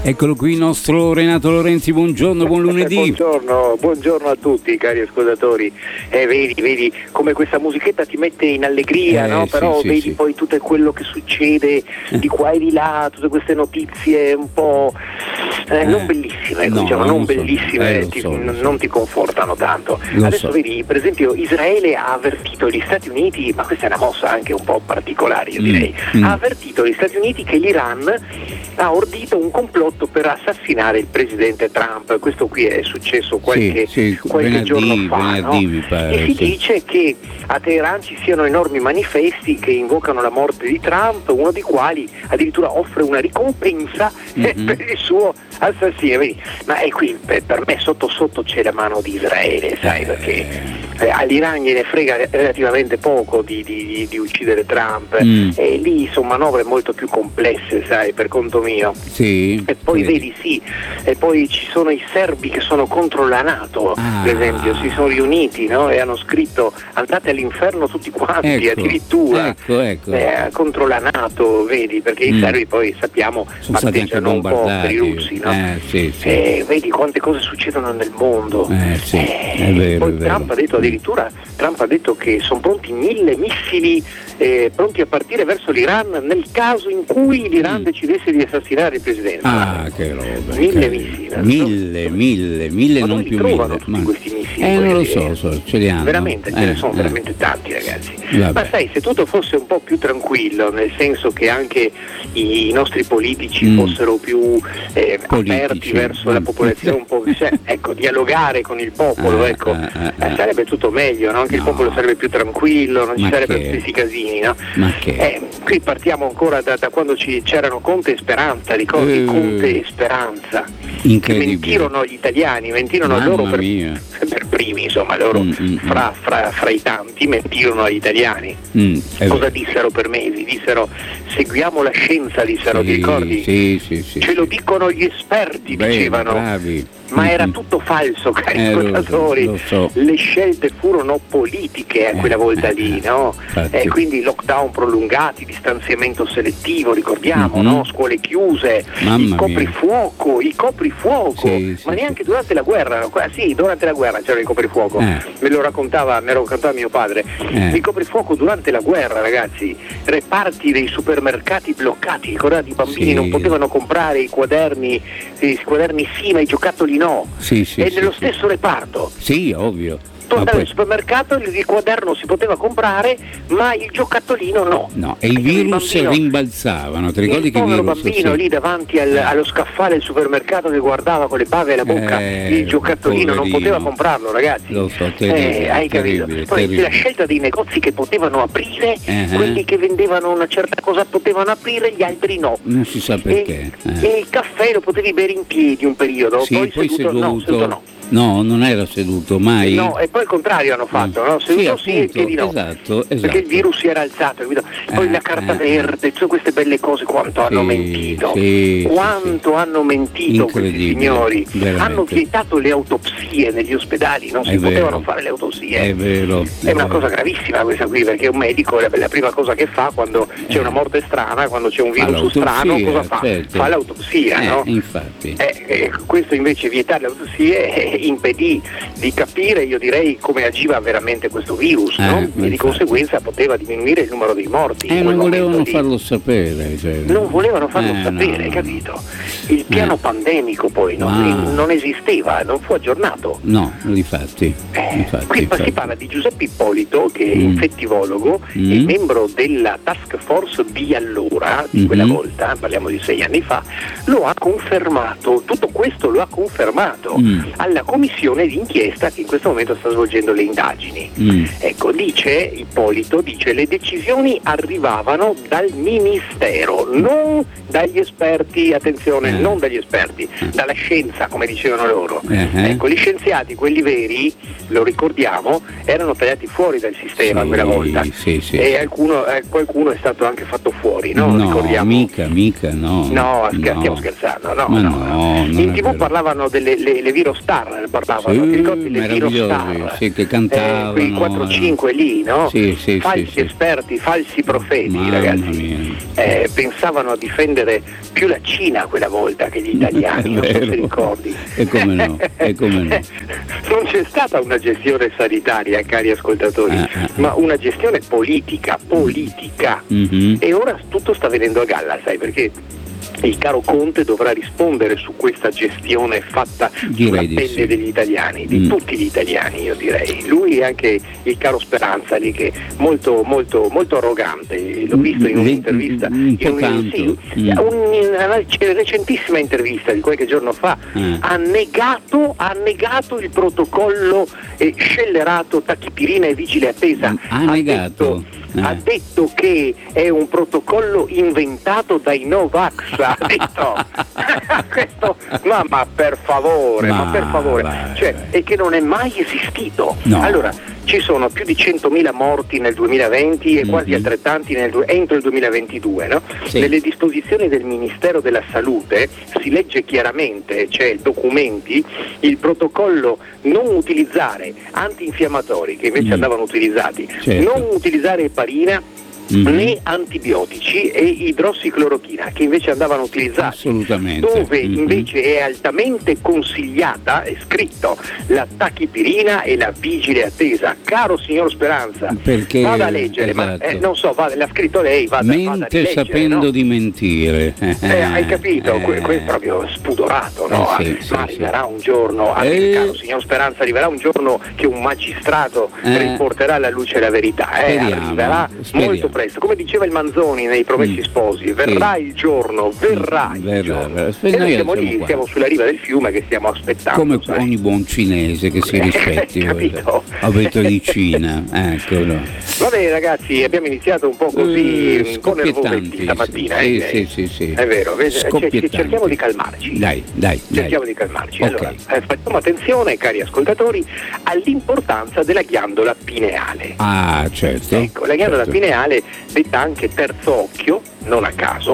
Eccolo qui il nostro Renato Lorenzi, buongiorno, buon lunedì. Buongiorno a tutti cari ascoltatori. Vedi come questa musichetta ti mette in allegria, no? Però sì, vedi sì. poi tutto quello che succede di qua e di là, tutte queste notizie un po' non bellissime, no, diciamo, non bellissime, lo so. non ti confortano tanto. Lo Adesso so. vedi, per esempio, Israele ha avvertito gli Stati Uniti, ma questa è una mossa anche un po' particolare, io direi, ha avvertito gli Stati Uniti che l'Iran ha ordito un complotto per assassinare il presidente Trump. Questo qui è successo qualche giorno fa, no? mi pare, E si dice che a Teheran ci siano enormi manifesti che invocano la morte di Trump, uno dei quali addirittura offre una ricompensa per il suo assassino. Ma è qui per me sotto c'è la mano di Israele, sai, perché all'Iran gliene frega relativamente poco di uccidere Trump, e lì sono manovre molto più complesse, sai, per conto mio. Sì. E poi vedi, e poi ci sono i serbi che sono contro la NATO, per esempio, si sono riuniti, no? E hanno scritto andate all'inferno tutti quanti, addirittura contro la NATO, vedi, perché i serbi poi sappiamo sono stati anche un po' bombardati per i russi, no? Vedi quante cose succedono nel mondo. È vero, poi Trump ha detto che sono pronti 1000 missili pronti a partire verso l'Iran nel caso in cui l'Iran decidesse di assassinare il presidente. Che roba. 1000 missili. 1000 ma non più trovano 1000. tutti questi missili? Non lo so, ce li hanno. Veramente, ce ne sono veramente tanti, ragazzi. Vabbè. Ma sai, se tutto fosse un po' più tranquillo, nel senso che anche i nostri politici fossero più aperti verso la popolazione, un po' dialogare con il popolo, sarebbe tutto meglio, no? Anche il popolo sarebbe più tranquillo, non ci sarebbero tutti questi casini, no? Qui partiamo ancora da quando c'erano Conte e Speranza, ricordi Conte e Speranza? Che mentirono agli italiani, mentirono a loro per primi, insomma, loro fra i tanti mentirono agli italiani. Cosa dissero per mesi? Dissero seguiamo la scienza, ti ricordi? Sì. Ce lo dicono gli esperti, dicevano. Bravi. Ma era tutto falso, cari ascoltatori. Lo so. Le scelte furono politiche quella volta lì, no? Quindi lockdown prolungati, distanziamento selettivo, ricordiamo, no? Scuole chiuse, il coprifuoco, ma neanche durante la guerra. Durante la guerra c'era il coprifuoco. Me lo raccontava mio padre. Il coprifuoco durante la guerra, ragazzi, reparti dei supermercati bloccati, ricordate, i bambini non potevano comprare i quaderni sì, ma i giocattoli no. Nello stesso reparto. Sì, ovvio. Tu andavi al supermercato, il quaderno si poteva comprare, ma il giocattolino no. No, e i virus rimbalzavano, ti ricordi che il povero virus? bambino lì davanti allo scaffale del supermercato che guardava con le bave alla bocca il giocattolino, non poteva comprarlo, ragazzi. Lo so, terribile, hai capito? Poi la scelta dei negozi che potevano aprire, quelli che vendevano una certa cosa potevano aprire, gli altri no. Non si sa perché. E il caffè lo potevi bere in piedi un periodo, poi seduto no. No, non era seduto mai. No, e poi il contrario hanno fatto, no? Seduto sì e piedi no. Esatto. Perché il virus si era alzato, poi la carta verde, tutte queste belle cose, quanto hanno mentito. Quanto hanno mentito questi signori. Veramente. Hanno vietato le autopsie negli ospedali, non si potevano fare le autopsie. È vero. È una cosa gravissima questa qui, perché un medico la prima cosa che fa quando c'è una morte strana, quando c'è un virus strano, cosa fa? Certo. Fa l'autopsia, no? Infatti. Questo invece vietare le autopsie impedì di capire, io direi, come agiva veramente questo virus, no? E di conseguenza poteva diminuire il numero dei morti. Non volevano farlo sapere. Non volevano farlo sapere, capito? Il piano pandemico poi non esisteva, non fu aggiornato. No, infatti. Qui si parla di Giuseppe Ippolito, che è infettivologo e membro della task force di allora, di quella volta, parliamo di 6 anni fa, lo ha confermato, tutto questo lo ha confermato alla commissione d'inchiesta che in questo momento sta svolgendo le indagini. Ippolito dice le decisioni arrivavano dal ministero, non dagli esperti, attenzione, non dagli esperti, dalla scienza, come dicevano loro. Gli scienziati, quelli veri, lo ricordiamo, erano tagliati fuori dal sistema quella volta. E qualcuno è stato anche fatto fuori, no? Ricordiamo. Mica, no. No, stiamo scherzando, no. In TV parlavano delle Virostar, ti ricordi le Virostar? Che cantavano. Quei 4-5 lì, no? Falsi esperti, falsi profeti, ragazzi. Pensavano a difendere uccidere più la Cina quella volta che gli italiani, non so se ricordi. E come no, e come no. Non c'è stata una gestione sanitaria, cari ascoltatori, ma una gestione politica. Mm-hmm. E ora tutto sta venendo a galla, sai perché? Il caro Conte dovrà rispondere su questa gestione fatta sulla pelle degli italiani, di tutti gli italiani, io direi. Lui e anche il caro Speranza lì, che è molto molto molto arrogante, l'ho visto in un'intervista, una recentissima intervista di qualche giorno fa, ha negato il protocollo scellerato tachipirina e vigile attesa. Ha detto che è un protocollo inventato dai Novax, ha detto. Questo, ma per favore, e che non è mai esistito. No. Allora, ci sono più di 100.000 morti nel 2020 e quasi altrettanti entro il 2022, no? Sì. Nelle disposizioni del Ministero della Salute si legge chiaramente, c'è documenti, il protocollo non utilizzare antinfiammatori, che invece andavano utilizzati, non utilizzare heparina, né antibiotici e idrossiclorochina, che invece andavano utilizzati. Assolutamente. Dove invece è altamente consigliata, è scritto, la tachipirina e la vigile attesa. Caro signor Speranza, perché, vada a leggere, esatto. ma non so, l'ha scritto lei, vada a leggere, sapendo, no? di mentire. Hai capito? Questo è proprio spudorato, no? Ma arriverà un giorno, caro signor Speranza, arriverà un giorno che un magistrato riporterà alla luce la verità. Arriverà molto presto. Come diceva il Manzoni nei Promessi Sposi, verrà il giorno, verrà il giorno. E noi siamo lì, siamo sulla riva del fiume che stiamo aspettando. Come ogni buon cinese che si rispetti. Avete di Cina, eccolo. Va bene ragazzi, abbiamo iniziato un po' così, un po' nervosetti stamattina. Sì. È vero, cerchiamo di calmarci. Dai. Cerchiamo di calmarci. Okay. Allora, facciamo attenzione, cari ascoltatori, all'importanza della ghiandola pineale. Ah, certo. Ecco, la ghiandola pineale, detta anche terzo occhio, non a caso,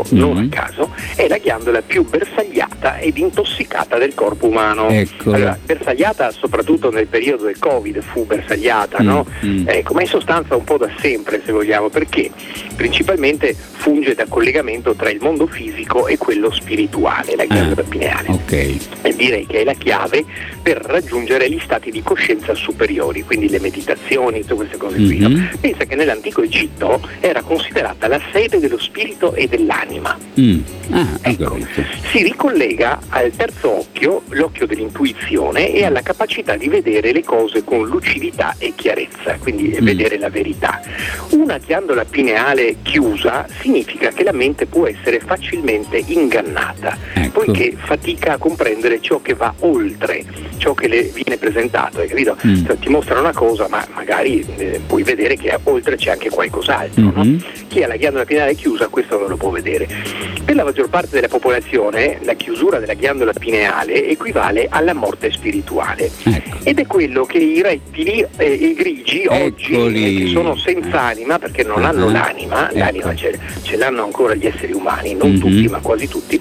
è la ghiandola più bersagliata ed intossicata del corpo umano. Ecco. Allora, bersagliata soprattutto nel periodo del Covid fu bersagliata, no? Ecco, ma in sostanza un po' da sempre, se vogliamo, perché principalmente funge da collegamento tra il mondo fisico e quello spirituale, la ghiandola pineale. Okay. E direi che è la chiave per raggiungere gli stati di coscienza superiori, quindi le meditazioni, tutte queste cose qui. No? Pensa che nell'antico Egitto era considerata la sede dello spirito e dell'anima. Ecco, si ricollega al terzo occhio, l'occhio dell'intuizione, e alla capacità di vedere le cose con lucidità e chiarezza, quindi vedere la verità. Una ghiandola pineale chiusa significa che la mente può essere facilmente ingannata, poiché fatica a comprendere ciò che va oltre ciò che le viene presentato, hai capito? Cioè, ti mostrano una cosa, ma magari puoi vedere che oltre c'è anche qualcos'altro, no? Chi ha la ghiandola pineale chiusa questo non lo può vedere. Per la maggior parte della popolazione la chiusura della ghiandola pineale equivale alla morte spirituale, ed è quello che i rettili i grigi oggi, che sono senza anima, perché non hanno l'anima ce l'hanno ancora gli esseri umani, non tutti ma quasi tutti,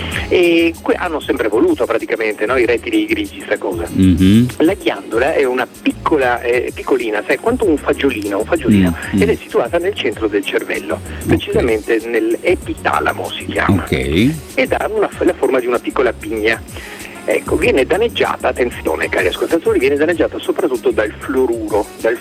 e hanno sempre voluto praticamente, no? I rettili e i grigi sta cosa. La ghiandola è una piccolina, sai, quanto un fagiolino, ed è situata nel centro del cervello, precisamente nell'epitalamo si chiama, ed ha la forma di una piccola pigna. Ecco, viene danneggiata, attenzione cari ascoltatori, viene danneggiata soprattutto dal fluoro,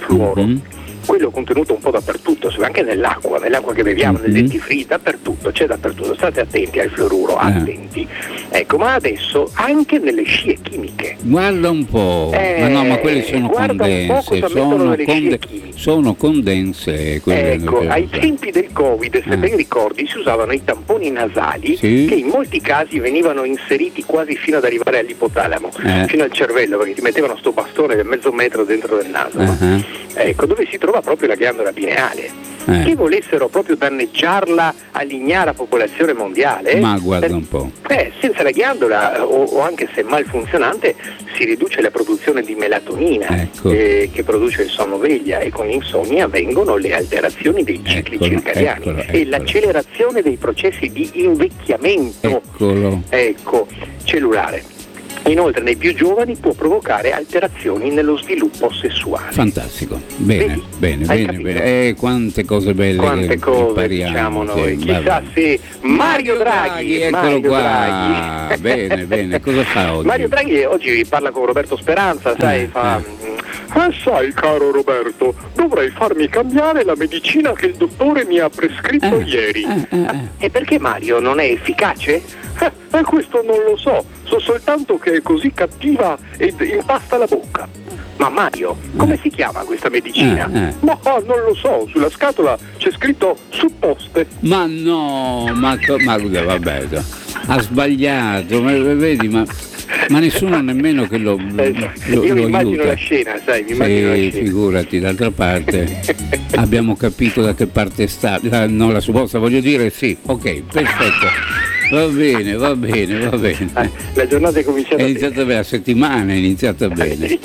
quello contenuto un po' dappertutto, anche nell'acqua che beviamo, nel dentifricio, c'è dappertutto, state attenti al fluoruro, attenti. Ecco, ma adesso anche nelle scie chimiche. Guarda un po', ma quelle sono condense, sono condense. Ecco, ai tempi del Covid, se ben ricordi, si usavano i tamponi nasali che in molti casi venivano inseriti quasi fino ad arrivare all'ipotalamo, fino al cervello, perché ti mettevano sto bastone del mezzo metro dentro del naso, no? Ecco, dove si trova proprio la ghiandola pineale. Che volessero proprio danneggiarla all'ignara popolazione mondiale, ma guarda un po'. Senza la ghiandola, o anche se malfunzionante, si riduce la produzione di melatonina, che produce il sonno veglia, e con l'insonnia vengono le alterazioni dei cicli circadiani e l'accelerazione dei processi di invecchiamento cellulare. Inoltre nei più giovani può provocare alterazioni nello sviluppo sessuale. Fantastico, bene, bene. Quante cose belle, quante cose diciamo noi. Chissà se Mario Draghi, eccolo qua. Bene, cosa fa oggi? Mario Draghi oggi parla con Roberto Speranza, sai, sai caro Roberto, dovrei farmi cambiare la medicina che il dottore mi ha prescritto ieri. E perché Mario non è efficace? Questo non lo so soltanto che è così cattiva ed impasta la bocca. Ma Mario, come si chiama questa medicina? Ma non lo so, sulla scatola c'è scritto supposte. Ma no, ma vabbè, ha sbagliato, vedi, ma nessuno nemmeno che lo io mi immagino aiuta. La scena, sai, la scena. Figurati, d'altra parte abbiamo capito da che parte sta, la supposta, voglio dire, sì, ok, perfetto. Va bene. La giornata è cominciata. È iniziata bene, la settimana è iniziata bene.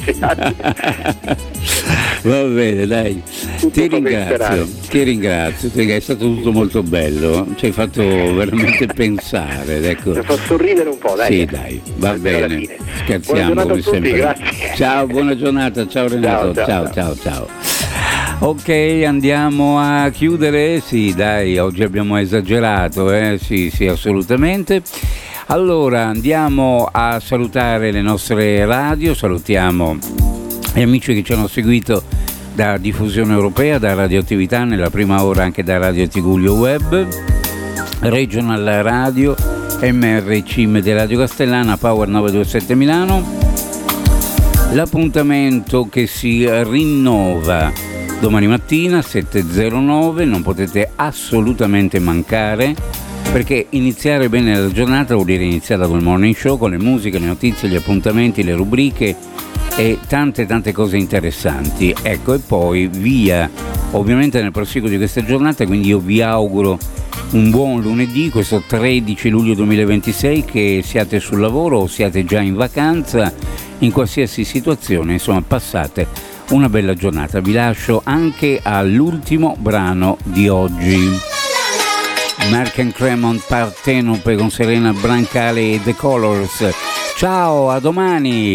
Va bene, dai. Ti ringrazio, è stato tutto molto bello, ci hai fatto veramente pensare, ecco. Mi ha fatto sorridere un po', dai. Sì, dai, va bene. Scherziamo come sempre. Grazie. Ciao, buona giornata, ciao Renato. Ciao. Ok, andiamo a chiudere. Sì, dai, oggi abbiamo esagerato, sì, assolutamente. Allora, andiamo a salutare le nostre radio, salutiamo gli amici che ci hanno seguito da Diffusione Europea, da Radioattività, nella prima ora anche da Radio Tigullio Web, Regional Radio, MRC Media Radio Castellana, Power 927 Milano. L'appuntamento che si rinnova domani mattina 7.09, non potete assolutamente mancare, perché iniziare bene la giornata vuol dire iniziare col morning show, con le musiche, le notizie, gli appuntamenti, le rubriche e tante cose interessanti. Ecco, e poi via, ovviamente nel proseguo di questa giornata, quindi io vi auguro un buon lunedì, questo 13 luglio 2026, che siate sul lavoro o siate già in vacanza, in qualsiasi situazione, insomma, passate una bella giornata. Vi lascio anche all'ultimo brano di oggi. Mark and Cremont, Partenope con Serena Brancale e The Colors. Ciao, a domani!